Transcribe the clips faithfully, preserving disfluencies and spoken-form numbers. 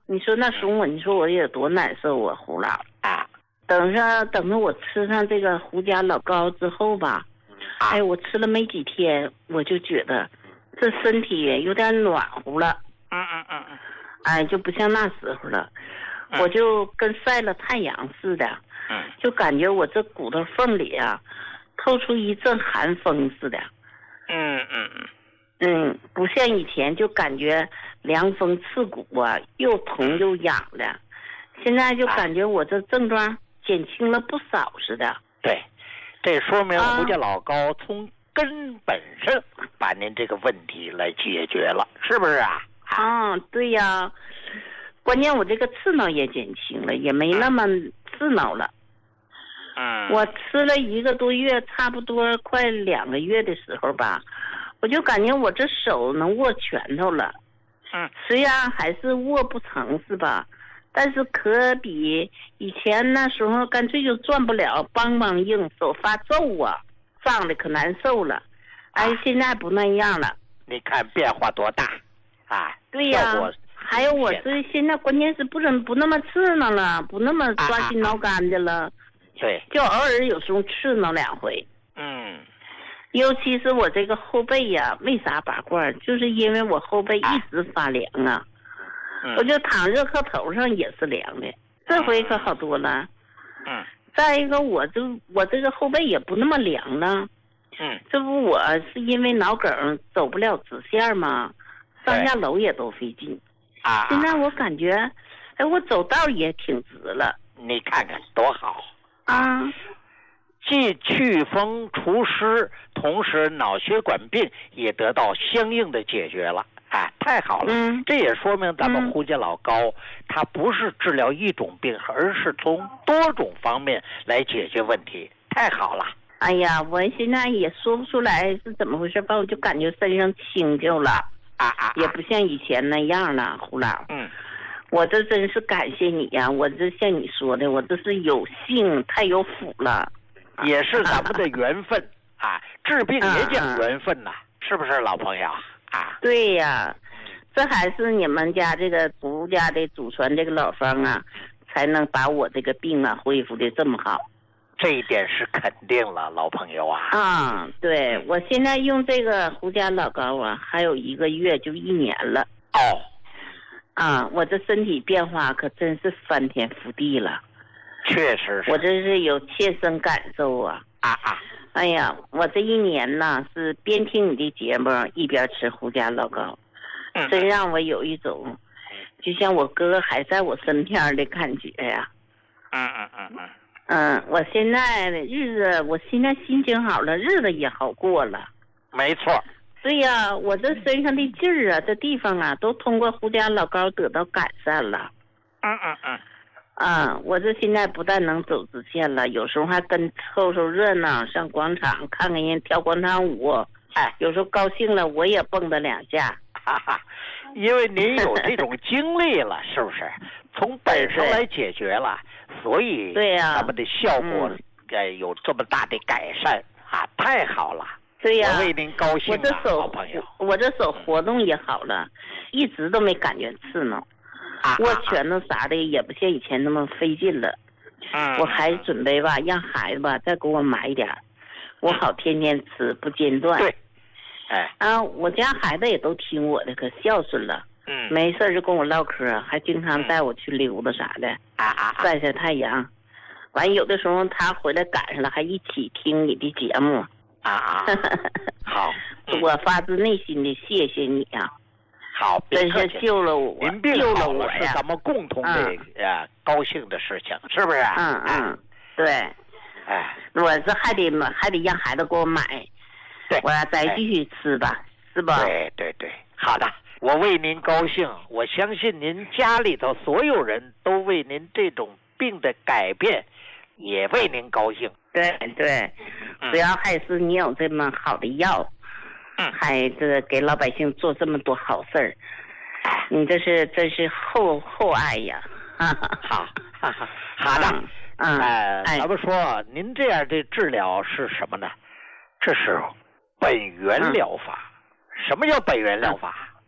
你说那时候我，你说我有多难受啊，胡老啊！ 等上等着我吃上这个胡家老膏之后吧， 啊、 哎，我吃了没几天，我就觉得这身体有点暖和了。 嗯嗯嗯嗯。 哎，就不像那时候了， 嗯、 我就跟晒了太阳似的。 嗯。 就感觉我这骨头缝里啊，透出一阵寒风似的。 嗯嗯嗯。 嗯，不像以前就感觉凉风刺骨啊，又疼又痒的。现在就感觉我这症状减轻了不少似的。 对，这说明胡家老膏从根本上把您这个问题来解决了，是不是啊？ 啊，对呀。关键我这个刺挠也减轻了，也没那么刺挠了。 嗯。 我吃了一个多月，差不多快两个月的时候吧，我就感觉我这手能握拳头了。 嗯。 虽然还是握不成是吧？但是可比以前那时候干脆就转不了，梆梆硬，手发皱啊，胀的可难受了。哎，啊、现在不那样了。 你看变化多大啊！ 对呀、啊。还有我这现在关键是不怎不那么刺挠了，不那么抓心挠肝的了。啊啊对， 就偶尔有时候刺挠两回。 嗯， 尤其是我这个后背呀、啊，没啥拔罐，就是因为我后背一直发凉啊。 嗯、 我就躺热炕头上也是凉的，这回可好多了。 嗯。 再一个，我就我这个后背也不那么凉了。 嗯。 这不我是因为脑梗走不了直线吗？上下楼也都费劲。 啊。 现在我感觉，哎，我走道也挺直了。 你看看多好。 啊， 既祛风除湿，同时脑血管病也得到相应的解决了，啊，太好了！ 嗯， 这也说明咱们胡家老膏，嗯、它不是治疗一种病，而是从多种方面来解决问题，太好了！ 哎呀，我现在也说不出来是怎么回事吧，我就感觉身上轻就了， 啊啊， 也不像以前那样了，胡老。 嗯。 我这真是感谢你呀、啊！我这像你说的，我这是有幸太有福了， 也是咱们的缘分啊！治病也讲缘分呐、啊，是不是老朋友啊？ 对呀，这还是你们家这个胡家的祖传这个老方啊，才能把我这个病啊恢复的这么好。 这一点是肯定了，老朋友啊！ 啊，对，我现在用这个胡家老膏啊，还有一个月就一年了。 哦。 啊，我这身体变化可真是翻天覆地了， 确实是， 我这是有切身感受啊！ 啊啊！ 哎呀，我这一年呢是边听你的节目一边吃胡家老膏， 嗯、 真让我有一种就像我哥哥还在我身边的感觉呀。 嗯嗯嗯嗯。 嗯，我现在的日子，我现在心情好了，日子也好过了。 没错。 对呀，我这身上的劲儿啊，这地方啊，都通过胡家老膏得到改善了。 嗯嗯嗯。 啊，我这现在不但能走直线了，有时候还跟凑凑热闹，上广场看看人跳广场舞。哎，有时候高兴了，我也蹦跶两下。 哈哈，因为您有这种经历了，是不是？从本身来解决了，所以对呀， 咱们的效果呃有这么大的改善啊，太好了。 对呀、 啊，我为您高兴、啊、 我这手好朋友， 我这手活动也好了，一直都没感觉刺挠， 啊、 握拳头啥的也不像以前那么费劲了。 嗯， 我还准备吧，让孩子吧再给我买点，我好天天吃不间断。 对，哎， 啊，我家孩子也都听我的，可孝顺了。 嗯， 没事就跟我唠嗑，还经常带我去溜达啥的， 啊啊， 晒晒太阳。完有的时候他回来赶上了，还一起听你的节目。 啊啊，好， 嗯、我发自内心的谢谢你啊！ 好， 真是救了我， 您病救了我呀！ 是咱们共同的、嗯、呃高兴的事情，是不是？ 嗯嗯，对。 哎， 我这还得还得让孩子给我买， 对， 我要再继续吃吧，是吧？ 对对对，好的，我为您高兴，我相信您家里头所有人都为您这种病的改变也为您高兴。 对对，主要还是你有这么好的药， 嗯， 还这个给老百姓做这么多好事儿，你这是这是厚厚爱呀！哈哈， 好，哈哈，好的， 嗯， 呃，咱们说您这样的治疗是什么呢？这是本源疗法。嗯、什么叫本源疗法？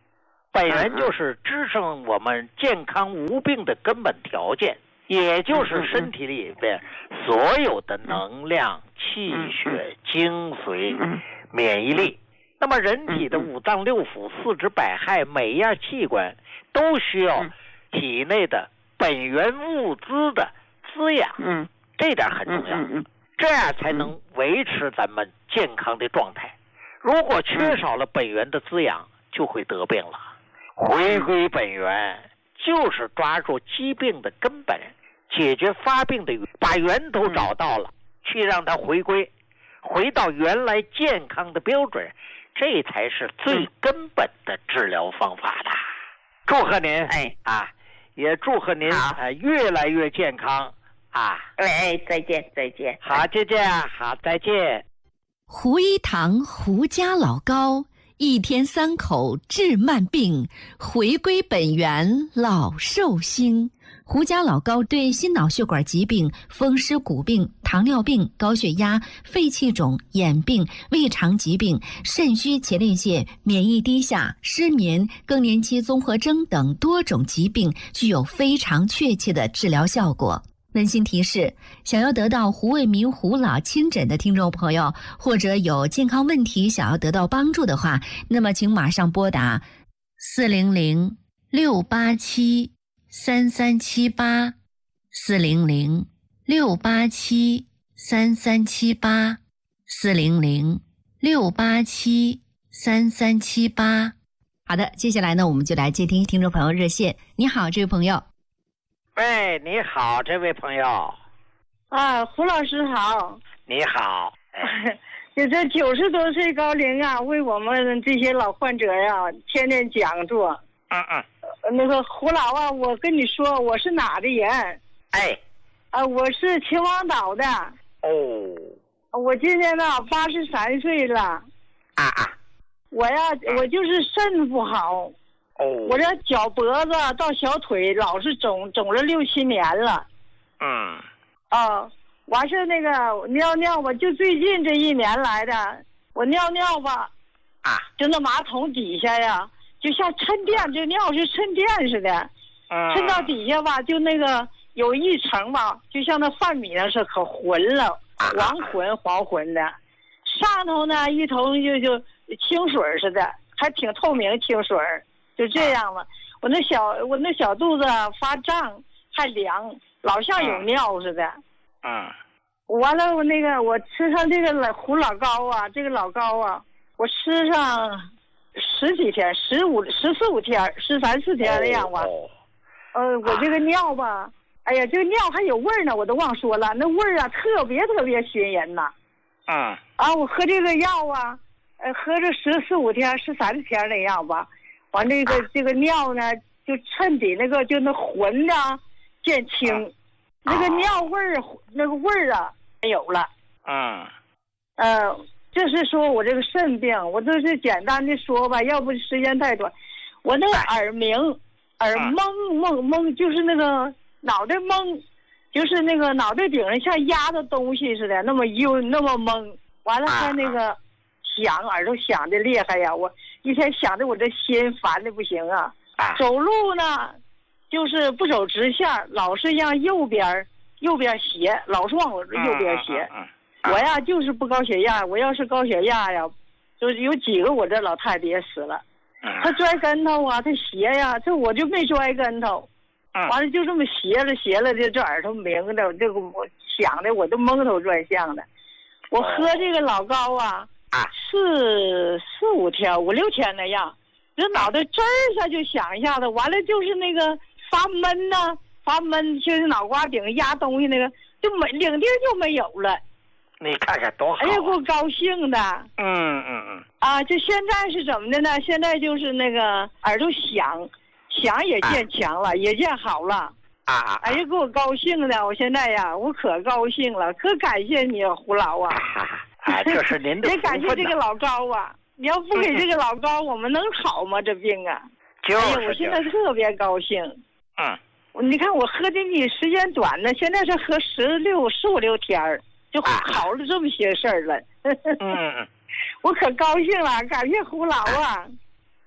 本源就是支撑我们健康无病的根本条件，也就是身体里边所有的能量、气血、精髓、免疫力。那么人体的五脏六腑、四肢百骸，每一样器官都需要体内的本源物资的滋养，嗯，这点很重要，嗯嗯，这样才能维持咱们健康的状态。如果缺少了本源的滋养，就会得病了。回归本源，就是抓住疾病的根本，解决发病的源，把源头找到了，去让它回归，回到原来健康的标准，这才是最根本的治疗方法的。祝贺您，哎啊！也祝贺您啊，越来越健康啊！ 哎，再见，再见。 好，就这样，好，再见。 胡一堂胡家老高，一天三口治慢病，回归本源老寿星。胡家老高对心脑血管疾病、风湿骨病、糖尿病、高血压、肺气肿、眼病、胃肠疾病、肾虚前列腺、免疫低下、失眠、更年期综合征等多种疾病具有非常确切的治疗效果。温馨提示：想要得到胡卫民胡老亲诊的听众朋友，或者有健康问题想要得到帮助的话，那么请马上拨打四零零六八七三三七八，四零零六八七三三七八，四零零六八七三三七八。好的，接下来呢，我们就来接听听众朋友热线。你好，这位朋友。 喂，你好，这位朋友。 啊，胡老师好。 你好。 你这九十多岁高龄啊，为我们这些老患者呀、啊，天天讲座。 嗯嗯。 那个胡老啊，我跟你说，我是哪的人？ 哎。 啊，我是秦皇岛的。 哦。 我今年呢八十三岁了。 啊啊。 我呀，我就是肾不好。 哦。 我这脚脖子到小腿老是肿，肿了六七年了。 嗯。 啊，完事那个尿尿吧，就最近这一年来的，我尿尿吧， 啊， 就那马桶底下呀，就像沉淀，这尿是沉淀似的， 嗯， 沉到底下吧，就那个有一层吧，就像那饭米那是可浑了，黄浑黄浑的，上头呢一头就就清水似的，还挺透明清水，就这样了。我那小我那小肚子发胀，还凉，老像有尿似的。 嗯。 完了，我那个我吃上这个老胡老膏啊，这个老膏啊，我吃上十几天，十五十四五天，十三四天那样吧。 哦。 呃，我这个尿吧，哎呀，这个尿还有味儿呢，我都忘说了，那味儿啊特别特别熏人呐。 嗯。 啊，我喝这个药啊，呃，喝着十四五天、十三天那样吧。完这个、啊、这个尿呢，就衬底那个就那浑的见清，啊、那个尿味儿、啊、那个味儿啊没有了。 嗯。 呃，这是说我这个肾病，我都是简单的说吧，要不时间太短。我那个耳鸣、耳蒙蒙蒙，就是那个脑袋蒙，就是那个脑袋顶上像压着东西似的，那么晕，那么蒙。完了还那个响，耳朵响的厉害呀！我一天想的我这心烦的不行啊。走路呢，就是不走直线，老是让右边右边斜，老是往我右边斜。我呀就是不高血压，我要是高血压呀，就是有几个我这老太太也死了。她摔跟头啊，她斜呀，这我就没摔跟头。完了就这么斜了斜了，这这耳朵鸣的，这个我想的我都蒙头转向的。我喝这个老膏啊，四四五天五六天那样，这脑袋这儿一下就响一下子，完了就是那个发闷呐、啊，发闷，就是脑瓜顶压东西那个就没领地就没有了。 你看看多好、啊！ 哎呀，给我高兴的。 嗯嗯嗯。 啊，就现在是怎么的呢？现在就是那个耳朵响，响也见强了，啊、也见好了。 啊！ 哎呀，给我高兴的！我现在呀，我可高兴了，可感谢你胡老啊！ 啊，这是您的福分。 也感谢这个老高啊！你要不给这个老高，我们能好吗？这病啊！ 就是。 哎呀，我现在特别高兴。 嗯。 你看我喝的你时间短呢，现在是喝十六十五六天儿，就好了这么些事儿了。 嗯嗯。 我可高兴了，感谢胡老啊！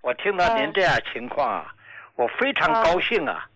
我听到您这样情况啊，我非常高兴啊。